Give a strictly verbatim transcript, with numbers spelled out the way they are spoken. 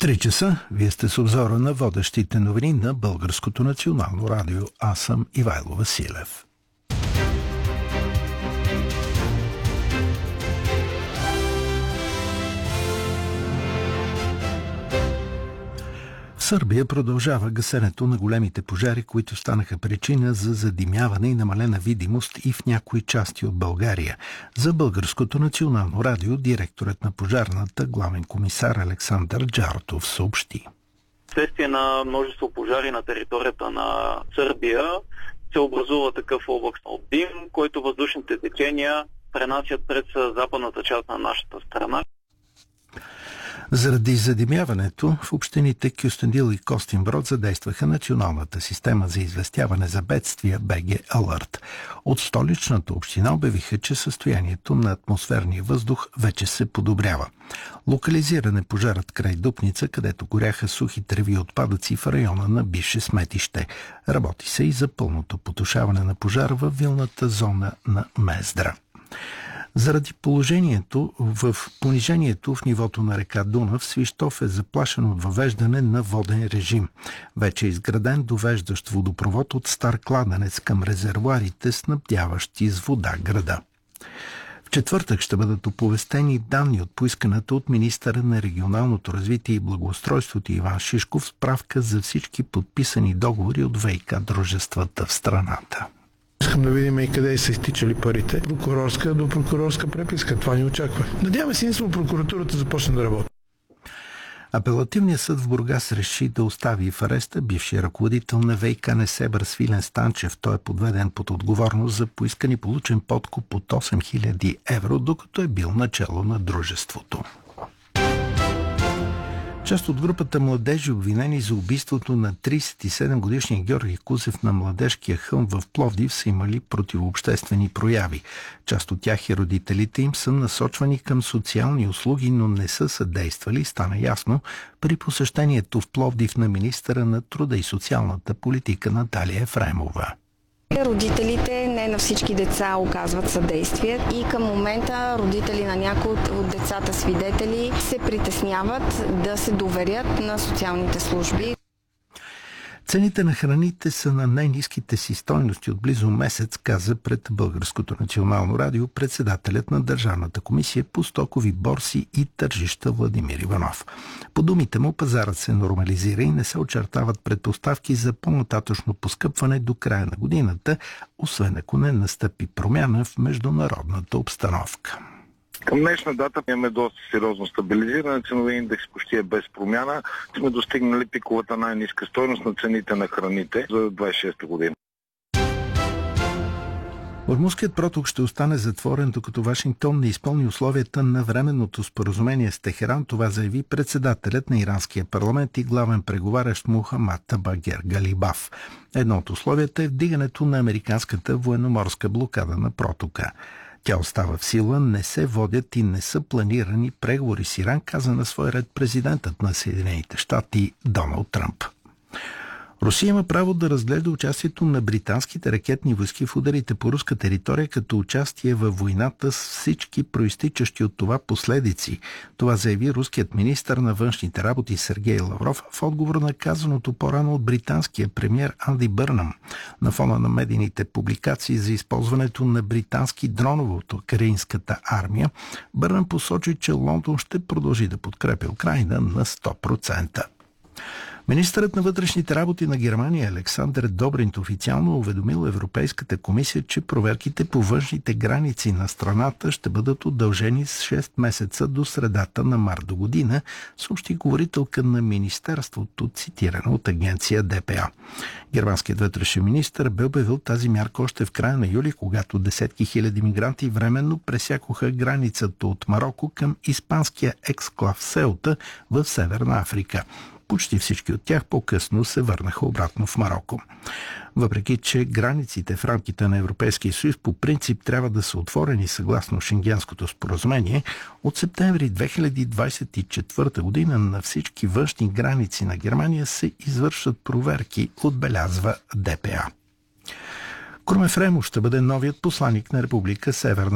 Три часа. Вие сте с обзора на водещите новини на Българското национално радио. Аз съм Ивайло Василев. В Сърбия продължава гасенето на големите пожари, които станаха причина за задимяване и намалена видимост и в някои части от България. За Българското национално радио директорът на пожарната, главен комисар Александър Джартов, съобщи. Вследствие на множество пожари на територията на Сърбия се образува такъв облак от дим, който въздушните течения пренасят пред западната част на нашата страна. Заради задимяването в общините Кюстендил и Костинброд задействаха националната система за известяване за бедствия би джи Alert. От столичната община обявиха, че състоянието на атмосферния въздух вече се подобрява. Локализиран е пожарът край Дупница, където горяха сухи треви и отпадъци в района на бивше сметище. Работи се и за пълното потушаване на пожар във вилната зона на Мездра. Заради положението в понижението в нивото на река Дунав, Свищов е заплашен от въвеждане на воден режим. Вече е изграден довеждащ водопровод от стар кладенец към резервоарите, снабдяващи с вода града. В четвъртък ще бъдат оповестени данни от поисканата от министъра на регионалното развитие и благоустройството Иван Шишков справка за всички подписани договори от ВиК дружествата в страната. Искам да видим и къде са изтичали парите. Прокурорска до прокурорска преписка. Това ни очаква. Надяваме се, единствено прокуратурата започне да работи. Апелативният съд в Бургас реши да остави в ареста бившия ръководител на ВиК Несебър Свилен Станчев. Той е подведен под отговорност за поискан и получен подкуп от осем хиляди евро, докато е бил начало на дружеството. Част от групата младежи, обвинени за убийството на тридесет и седем годишния Георги Кузев на Младежкия хълм в Пловдив, са имали противообществени прояви. Част от тях и родителите им са насочвани към социални услуги, но не са съдействали, стана ясно, при посещението в Пловдив на министъра на труда и социалната политика Наталия Ефремова. Родителите не на всички деца оказват съдействие и към момента родители на някои от децата свидетели се притесняват да се доверят на социалните служби. Цените на храните са на най-ниските си стойности от близо месец, каза пред Българското национално радио председателят на Държавната комисия по стокови борси и тържища Владимир Иванов. По думите му, пазарът се нормализира и не се очертават предпоставки за по-нататъчно поскъпване до края на годината, освен ако не настъпи промяна в международната обстановка. Към днешна дата имаме доста сериозно стабилизиране. Ценови индекс почти е без промяна. Сме достигнали пиковата най-ниска стойност на цените на храните за двадесет и шеста година. Ормузският проток ще остане затворен, докато Вашингтон не изпълни условията на временното споразумение с Техеран. Това заяви председателят на иранския парламент и главен преговарящ Мохамад Багер Галибаф. Едно от условията е вдигането на американската военноморска блокада на протока. Тя остава в сила, не се водят и не са планирани преговори с Иран, каза на свой ред президентът на Съединените щати Доналд Тръмп. Русия има право да разгледа участието на британските ракетни войски в ударите по руска територия като участие във войната с всички проистичащи от това последици. Това заяви руският министър на външните работи Сергей Лавров в отговор на казаното по-рано от британския премиер Анди Бърнам. На фона на медийните публикации за използването на британски дронове от украинската армия, Бърнам посочи, че Лондон ще продължи да подкрепя Украйна на сто процента. Министърът на вътрешните работи на Германия Александър Добринт официално уведомил Европейската комисия, че проверките по външните граници на страната ще бъдат удължени с шест месеца до средата на март до година, съобщи говорителка на Министерството, цитирана от агенция Д П А. Германският вътрешен министър бе обявил тази мярка още в края на юли, когато десетки хиляди мигранти временно пресякоха границата от Мароко към испанския ексклав Сеута в Северна Африка. Почти всички от тях по-късно се върнаха обратно в Мароко. Въпреки че границите в рамките на Европейския съюз по принцип трябва да са отворени съгласно Шенгенското споразумение, от септември две хиляди двадесет и четвърта година на всички външни граници на Германия се извършват проверки, отбелязва Д П А. Крум Ефремов ще бъде новият посланик на Република Северна